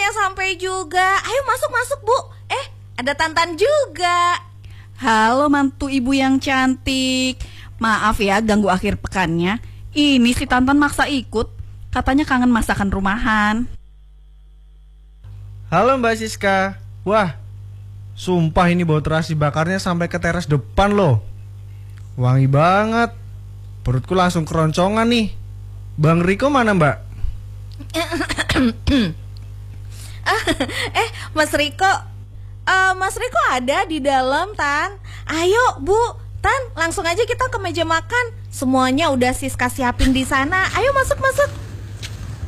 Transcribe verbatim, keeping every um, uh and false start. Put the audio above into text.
akhirnya sampai juga. Ayo masuk-masuk, Bu. Eh, ada Tantan juga. Halo mantu ibu yang cantik. Maaf ya ganggu akhir pekannya. Ini si Tantan maksa ikut. Katanya kangen masakan rumahan. Halo Mbak Siska. Wah, sumpah ini bau terasi bakarnya sampai ke teras depan loh. Wangi banget. Perutku langsung keroncongan nih. Bang Riko mana Mbak? Eh, Mas Riko, uh, Mas Riko ada di dalam, Tan. Ayo, Bu, Tan, langsung aja kita ke meja makan. Semuanya udah Siska siapin di sana. Ayo masuk-masuk.